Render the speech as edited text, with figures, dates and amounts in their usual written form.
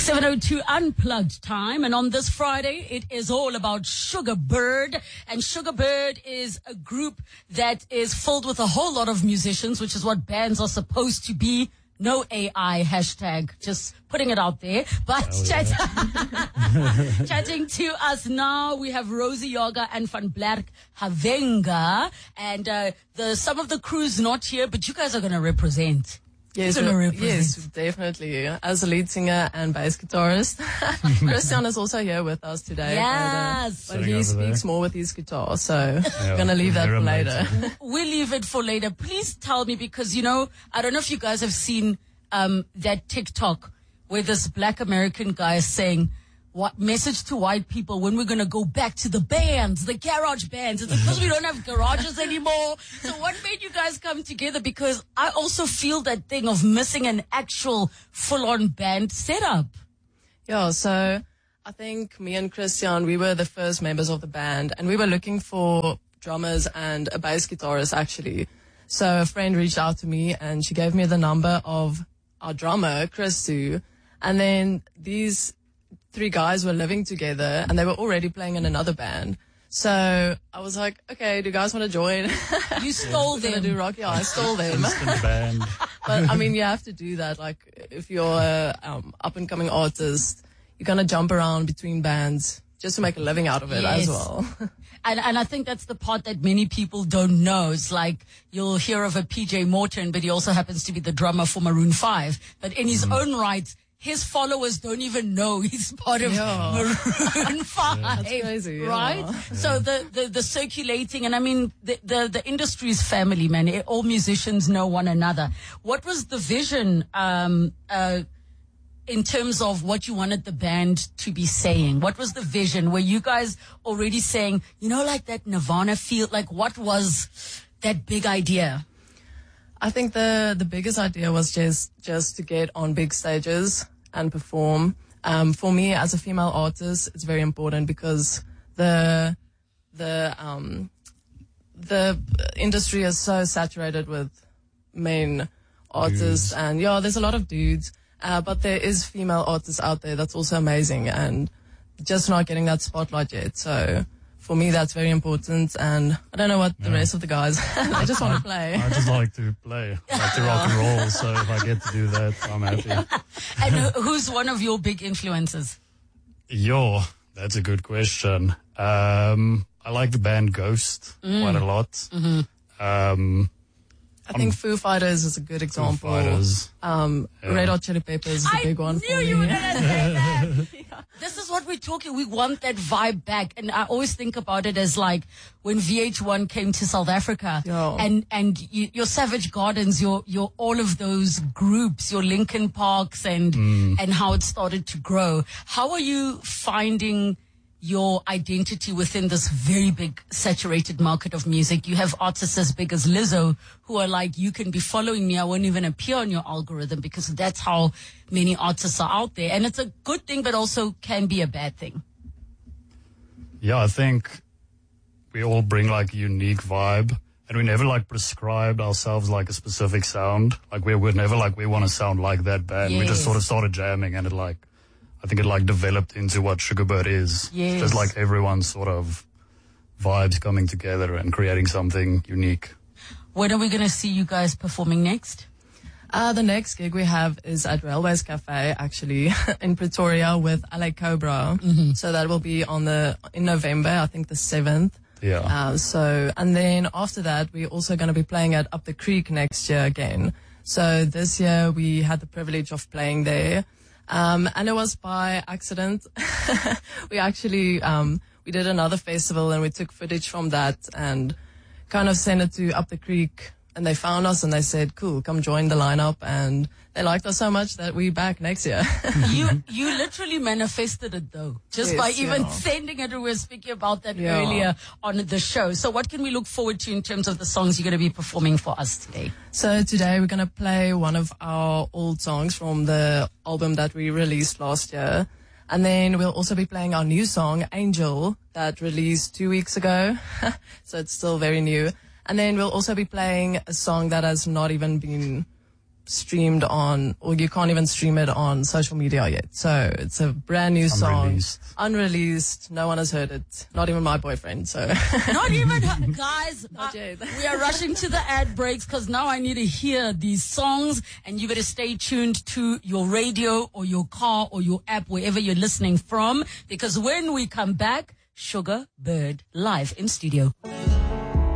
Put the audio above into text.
7:02 Unplugged time, and on this Friday it is all about Sugarbird. And Sugarbird is a group that is filled with a whole lot of musicians, which is what bands are supposed to be. No AI hashtag, just putting it out there. But chatting to us now, we have Rosie Yoga and Van Blerk Havenga, and some of the crew's not here, but you guys are going to represent. Yes, definitely. As a lead singer and bass guitarist. Christian is also here with us today. Yes. But he speaks more with his guitar, so I'm going to leave that for later. We'll leave it for later. Please tell me, because, you know, I don't know if you guys have seen that TikTok where this black American guy is saying, what message to white people when we're going to go back to the bands, the garage bands? It's because we don't have garages anymore. So what made you guys come together? Because I also feel that thing of missing an actual full-on band setup. Yeah, so I think me and Christian, we were the first members of the band, and we were looking for drummers and a bass guitarist, actually. So a friend reached out to me, and she gave me the number of our drummer, Chris Sue, and then these 3 guys were living together and they were already playing in another band. So I was like, okay, do you guys want to join? You stole them. Do rock? Yeah, I stole them. Instant band. But I mean, you have to do that. Like, if you're a up and coming artist, you're going to jump around between bands just to make a living out of it as well. And I think that's the part that many people don't know. It's like you'll hear of a PJ Morton, but he also happens to be the drummer for Maroon 5. But in his own right, his followers don't even know he's part of Maroon 5. That's crazy, right? Yeah. So the circulating, and I mean, the industry is family, man. All musicians know one another. What was the vision, in terms of what you wanted the band to be saying? What was the vision? Were you guys already saying, you know, like that Nirvana feel? Like, what was that big idea? I think the biggest idea was just to get on big stages and perform. For me, as a female artist, it's very important because the industry is so saturated with men artists, and there's a lot of dudes, but there is female artists out there that's also amazing, and just not getting that spotlight yet. So for me, that's very important, and I don't know what the rest of the guys, I just want to play. I just like to play. I like to rock and roll, so if I get to do that, I'm happy. And who's one of your big influences? That's a good question. I like the band Ghost quite a lot. Mm-hmm. I think Foo Fighters is a good example. Foo Fighters. Red Hot Chili Peppers is a big one for me. I knew you were going to say that. This is what we're talking. We want that vibe back. And I always think about it as like when VH1 came to South Africa and your Savage Gardens, your all of those groups, your Linkin Parks and how it started to grow. How are you finding your identity within this very big saturated market of music? You have artists as big as Lizzo who are like, you can be following me, I won't even appear on your algorithm, because that's how many artists are out there. And it's a good thing, but also can be a bad thing. Yeah, I think we all bring like a unique vibe, and we never like prescribed ourselves like a specific sound. Like we were never like, we want to sound like that band. Yes. We just sort of started jamming, and I think it developed into what Sugarbird is. Yes. Just like everyone's sort of vibes coming together and creating something unique. When are we going to see you guys performing next? The next gig we have is at Railways Cafe, actually, in Pretoria with LA Cobra. Mm-hmm. So that will be in November, I think the 7th. Yeah. And then after that, we're also going to be playing at Up the Creek next year again. So this year we had the privilege of playing there. And it was by accident. We actually, we did another festival and we took footage from that and kind of sent it to Up the Creek, and they found us and they said, cool, come join the lineup. And they liked us so much that we're back next year. You literally manifested it though, just by even sending it. We were speaking about that earlier on the show. So what can we look forward to in terms of the songs you're going to be performing for us today? So today we're going to play one of our old songs from the album that we released last year. And then we'll also be playing our new song, Angel, that released 2 weeks ago. So it's still very new. And then we'll also be playing a song that has not even been streamed on, or you can't even stream it on social media yet. So it's a brand new song, unreleased. No one has heard it, not even my boyfriend. So not even guys. Not yet. We are rushing to the ad breaks because now I need to hear these songs, and you better stay tuned to your radio or your car or your app, wherever you're listening from, because when we come back, Sugar Bird live in studio.